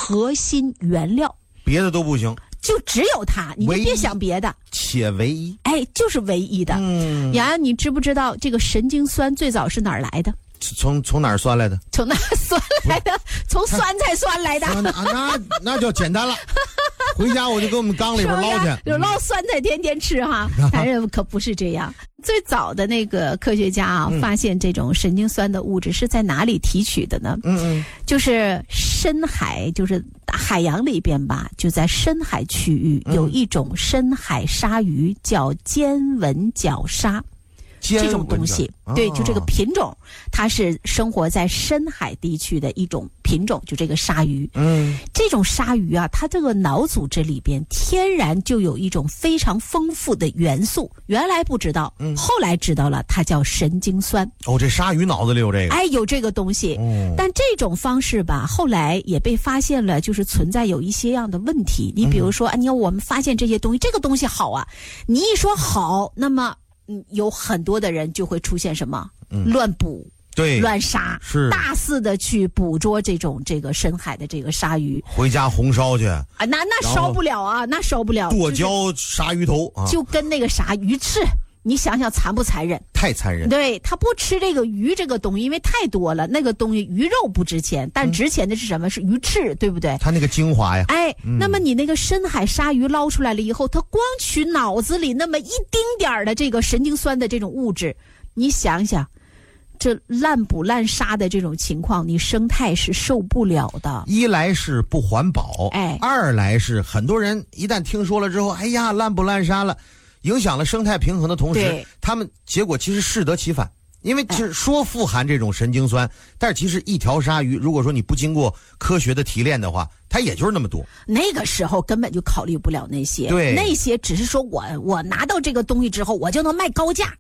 核心原料， 别的都不行， 就只有它，你就别想别的， 且唯一。 哎，就是唯一的。洋洋，你知不知道这个神经酸最早是哪儿来的？ 从哪儿酸来的？ 从哪酸来的？从酸菜酸来的。 那就简单了。回家我就跟我们缸里边捞去， 就捞酸菜天天吃哈。但是可不是这样。最早的那个科学家啊，发现这种神经酸的物质是在哪里提取的呢？就是深海，就是海洋里边吧，就在深海区域有一种深海鲨鱼叫尖吻角鲨。这种东西，对，就这个品种，它是生活在深海地区的一种品种，就这个鲨鱼。这种鲨鱼啊，它这个脑组织里边天然就有一种非常丰富的元素，原来不知道，后来知道了，它叫神经酸。 哦，这鲨鱼脑子里有这个？ 哎，有这个东西。但这种方式吧，后来也被发现了，就是存在有一些样的问题。你比如说，你看我们发现这些东西，这个东西好啊，你一说好，那么有很多的人就会出现什么乱捕、 对， 乱杀，是大肆的去捕捉这个深海的这个鲨鱼， 回家红烧去啊？ 那烧不了啊，那烧不了， 剁椒鲨鱼头啊， 就跟那个啥鱼翅。你想想残不残忍？ 太残忍。 对，他不吃这个鱼这个东西，因为太多了。那个东西鱼肉不值钱，但值钱的是什么？是鱼翅，对不对？ 它那个精华呀。 哎，那么你那个深海鲨鱼捞出来了以后，它光取脑子里那么一丁点儿的这个神经酸的这种物质，你想想，这滥捕滥杀的这种情况，你生态是受不了的。 一来是不环保，二来是很多人一旦听说了之后，哎呀，滥捕滥杀了。影响了生态平衡的同时，他们结果其实适得其反，因为其实说富含这种神经酸，但是其实一条鲨鱼，如果说你不经过科学的提炼的话，它也就是那么多。 那个时候根本就考虑不了那些， 对， 那些只是说我拿到这个东西之后，我就能卖高价。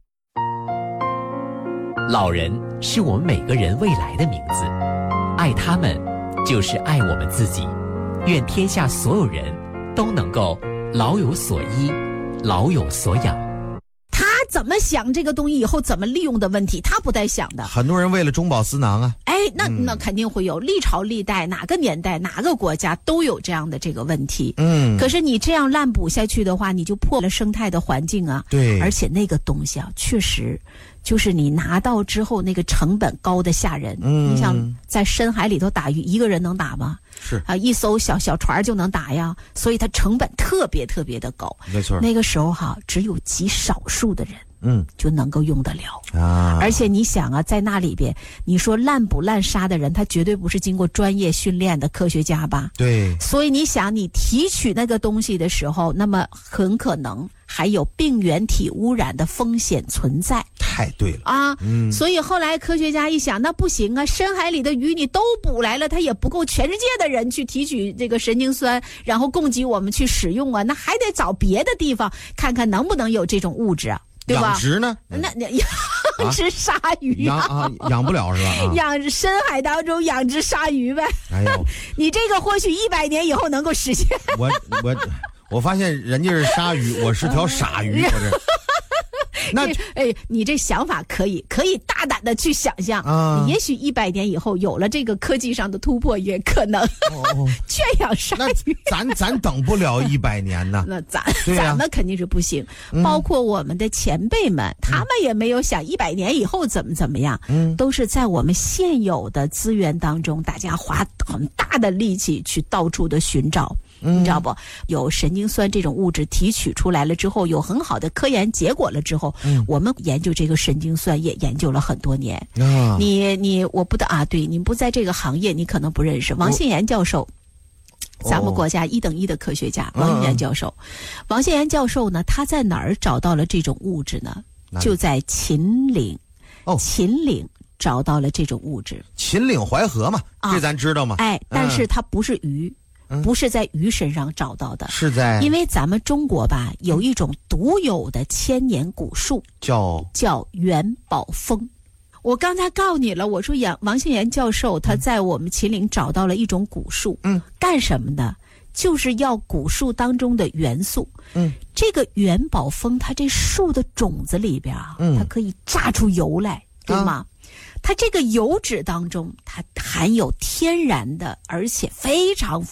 老人是我们每个人未来的名字，爱他们就是爱我们自己。愿天下所有人都能够老有所依，老有所养。 他怎么想这个东西以后怎么利用的问题，他不带想的。 很多人为了中饱私囊啊。 哎，那肯定会有，历朝历代哪个年代哪个国家都有这样的这个问题。可是你这样滥捕下去的话，你就破了生态的环境啊。 对， 而且那个东西啊，确实就是你拿到之后那个成本高的吓人。你想在深海里头打鱼，一个人能打吗？ 是啊， 一艘小船就能打呀，所以它成本特别特别的高。 没错， 那个时候只有极少数的人就能够用得了啊。 而且你想啊，在那里边，你说滥捕滥杀的人，他绝对不是经过专业训练的科学家吧？ 对。 所以你想，你提取那个东西的时候，那么很可能还有病原体污染的风险存在。 太对了啊！所以后来科学家一想，那不行啊，深海里的鱼你都捕来了，它也不够全世界的人去提取这个神经酸，然后供给我们去使用啊，那还得找别的地方看看能不能有这种物质啊，对吧？ 养殖呢？ 那养殖鲨鱼养不了是吧？ 养深海当中养殖鲨鱼呗。哎呦，你这个或许100年以后能够实现。 我发现人家是鲨鱼，我是条傻鱼，我这。 那你这想法可以大胆的去想象你也许100年以后有了这个科技上的突破，也可能圈养鲨鱼。 咱等不了100年呢。 那咱们肯定是不行。包括我们的前辈们，他们也没有想100年以后怎么样，都是在我们现有的资源当中，大家花很大的力气去到处的寻找。你知道不？有神经酸这种物质提取出来了之后，有很好的科研结果了之后，我们研究这个神经酸也研究了很多年。我不得啊，对，你不在这个行业，你可能不认识王信炎教授。咱们国家1等1的科学家王信炎教授。王信炎教授呢，他在哪儿找到了这种物质呢？就在秦岭。秦岭找到了这种物质。 秦岭淮河嘛，这咱知道吗？ 但是它不是鱼。不是在鱼身上找到的， 是在， 因为咱们中国吧有一种独有的千年古树，叫元宝枫。我刚才告诉你了，我说王信炎教授他在我们秦岭找到了一种古树，干什么的？就是要古树当中的元素。这个元宝枫它这树的种子里边它可以榨出油来，对吗？它这个油脂当中，它含有天然的，而且非常